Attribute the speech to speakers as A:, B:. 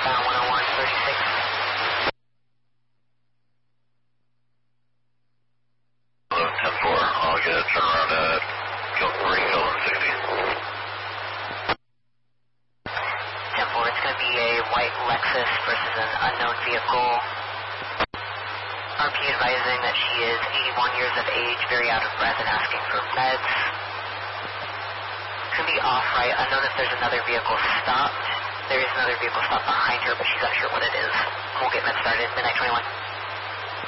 A: Southbound 101, 36.
B: Hello, 10-4. I'll get a turnaround at Green Hill and 60.
A: 10-4, it's going to be a white Lexus versus an unknown vehicle. RP advising that she is 81 years of age, very out of breath and asking for meds. Could be off-right, unknown if there's another vehicle stopped. There is another vehicle stopped behind her, but she's unsure what it is. We'll get meds started, midnight 21.